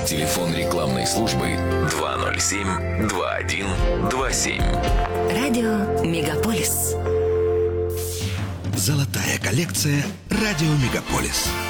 Телефон рекламной службы 207-2127. Радио Мегаполис. Золотая коллекция «Радио Мегаполис».